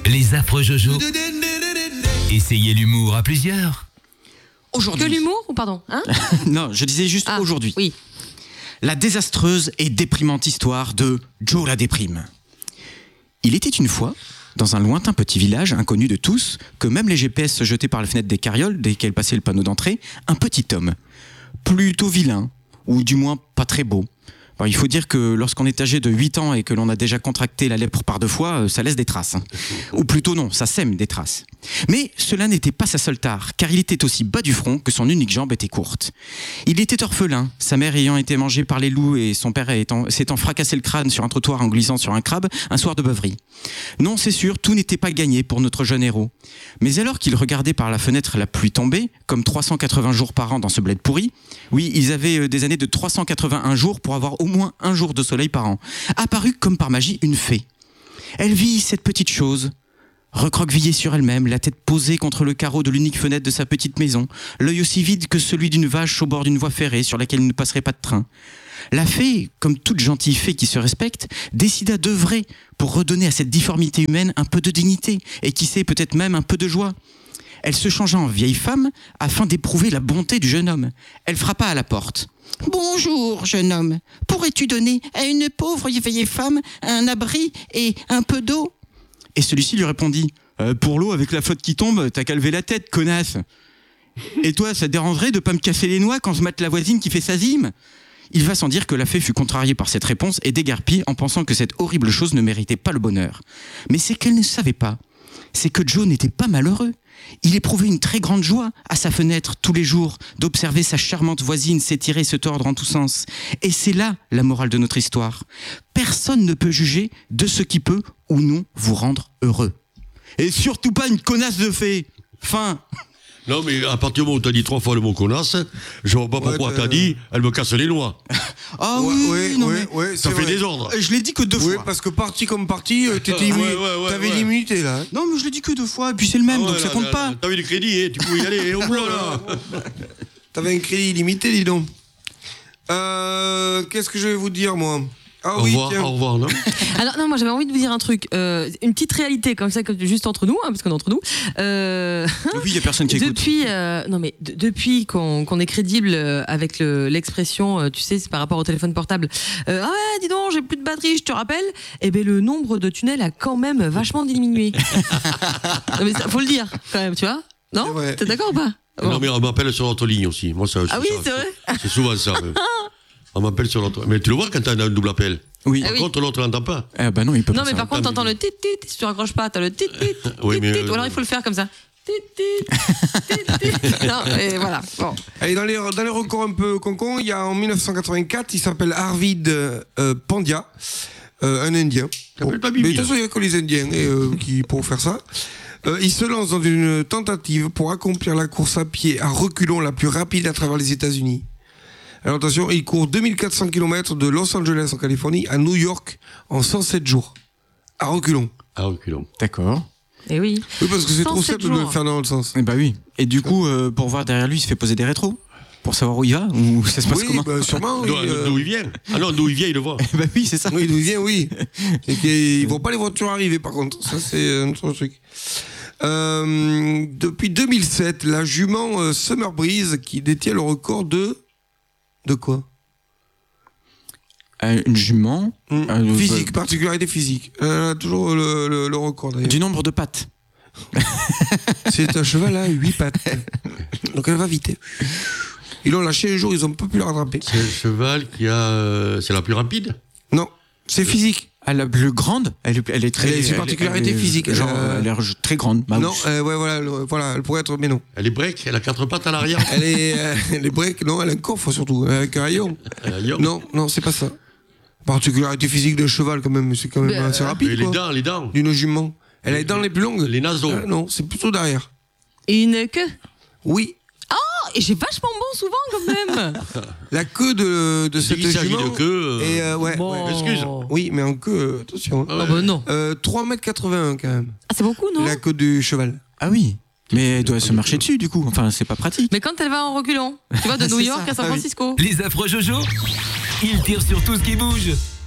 Les affreux Jojo. Essayez l'humour à plusieurs. Aujourd'hui. Que l'humour ou pardon Non, je disais juste aujourd'hui. Oui. La désastreuse et déprimante histoire de Joe la déprime. Il était une fois, dans un lointain petit village inconnu de tous, que même les GPS se jetaient par la fenêtre des carrioles dès qu'elle passait le panneau d'entrée, un petit homme. Plutôt vilain, ou du moins pas très beau. Alors, il faut dire que lorsqu'on est âgé de 8 ans et que l'on a déjà contracté la lèpre par 2 fois, ça laisse des traces. Ou plutôt non, ça sème des traces. Mais cela n'était pas sa seule tare, car il était aussi bas du front que son unique jambe était courte. Il était orphelin, sa mère ayant été mangée par les loups et son père s'étant fracassé le crâne sur un trottoir en glissant sur un crabe un soir de beuverie. Non, c'est sûr, tout n'était pas gagné pour notre jeune héros. Mais alors qu'il regardait par la fenêtre la pluie tomber, comme 380 jours par an dans ce bled pourri, oui, ils avaient des années de 381 jours pour avoir au moins un jour de soleil par an, apparut comme par magie une fée. Elle vit cette petite chose, recroquevillée sur elle-même, la tête posée contre le carreau de l'unique fenêtre de sa petite maison, l'œil aussi vide que celui d'une vache au bord d'une voie ferrée sur laquelle il ne passerait pas de train. La fée, comme toute gentille fée qui se respecte, décida d'œuvrer pour redonner à cette difformité humaine un peu de dignité, et qui sait peut-être même un peu de joie. Elle se changea en vieille femme afin d'éprouver la bonté du jeune homme. Elle frappa à la porte. « Bonjour, jeune homme. Pourrais-tu donner à une pauvre vieille femme un abri et un peu d'eau ?» Et celui-ci lui répondit « Pour l'eau, avec la flotte qui tombe, t'as qu'à lever la tête, connasse. Et toi, ça te dérangerait de pas me casser les noix quand je mate la voisine qui fait sa zime ?» Il va sans dire que la fée fut contrariée par cette réponse et déguerpie en pensant que cette horrible chose ne méritait pas le bonheur. Mais c'est qu'elle ne savait pas. C'est que Joe n'était pas malheureux. Il éprouvait une très grande joie à sa fenêtre tous les jours d'observer sa charmante voisine s'étirer et se tordre en tous sens. Et c'est là la morale de notre histoire. Personne ne peut juger de ce qui peut ou non vous rendre heureux. Et surtout pas une connasse de fée. Fin. Non, mais à partir du moment où t'as dit 3 fois le mot connasse, je vois pas pourquoi t'as dit elle me casse les noix. Ah oui, ça fait désordre. Je l'ai dit que 2 fois. Oui, parce que parti comme parti, t'avais l'immunité là. Non, mais je l'ai dit que 2 fois, et puis c'est le même, donc ça compte pas. T'avais du crédit, tu pouvais y aller, au bout là. T'avais un crédit illimité, dis donc. Qu'est-ce que je vais vous dire, moi? Au revoir, non? Alors non, moi j'avais envie de vous dire un truc, une petite réalité comme ça, juste entre nous, parce qu'on est entre nous. Oui, il y a personne qui écoute. Depuis qu'on est crédible avec l'expression, tu sais, c'est par rapport au téléphone portable. Ah ouais, dis donc, j'ai plus de batterie, je te rappelle. Eh ben le nombre de tunnels a quand même vachement diminué. Non, mais ça, faut le dire quand même, tu vois? Non? T'es d'accord ou pas? Bon. Non, mais on m'appelle sur notre ligne aussi. Moi, ça, ah oui, c'est vrai. C'est souvent ça. On m'appelle sur l'autre. Mais tu le vois quand t'as un double appel. Oui. Par contre, l'autre n'entend pas. Bah non, il peut pas. Non, mais par contre, t'entends le tit-tit. Si tu raccroches pas, t'as le tit-tit. Oui, mais ou alors il faut le faire comme ça. Tit-tit. Non, et voilà. Bon. Allez, dans les records un peu concon, il y a en 1984, il s'appelle Arvind Pandya, un Indien. Bon, mais de toute façon, il n'y a que les Indiens qui pourront faire ça. Il se lance dans une tentative pour accomplir la course à pied à reculons la plus rapide à travers les États-Unis. Alors attention, il court 2400 km de Los Angeles en Californie à New York en 107 jours. À reculons. À reculons. D'accord. Et oui. Oui, parce que c'est trop simple de le faire dans l'autre sens. Et bah oui. Et du coup, pour voir derrière lui, il se fait poser des rétros pour savoir où il va, ou ça se passe comment? Bah, sûrement. D'où il vient? Ah non, d'où il vient, il le voit. Bah oui, c'est ça. Oui, d'où il vient, oui. Et qu'ils ne voient pas les voitures arriver, par contre. Ça, c'est un autre truc. Depuis 2007, la jument Summer Breeze qui détient le record de quoi? Une jument physique, particularité physique. Elle a toujours le record d'ailleurs. Du nombre de pattes. C'est un cheval à 8 pattes. Donc elle va vite. Ils l'ont lâché un jour, ils n'ont pas pu le rattraper. C'est un cheval qui a. C'est la plus rapide? Non, c'est physique. La plus grande, elle est très. C'est une particularité physique. Genre, elle a l'air très grande. Non, voilà, elle pourrait être, mais non. Elle est break, elle a 4 pattes à l'arrière. Elle est break, non, elle a un coffre surtout, avec un haillon. Non, c'est pas ça. Particularité physique d'un cheval, quand même, c'est quand même assez rapide. Les dents. D'une jument. Elle a les dents les plus longues. Les naseaux. Non, c'est plutôt derrière. Et une queue? Oui. Oh, et j'ai vachement bon souvent quand même. La queue de cette jument. De queue. Et ouais. Bon. Excuse. Oui, mais en queue, attention. Ah bah non. 3,81 m quand même. Ah, c'est beaucoup, non? La queue du cheval. Ah oui. Mais elle doit se marcher dessus, du coup. Enfin, c'est pas pratique. Mais quand elle va en reculant, tu vois, de New York à San Francisco. Les affreux Jojo, ils tirent sur tout ce qui bouge.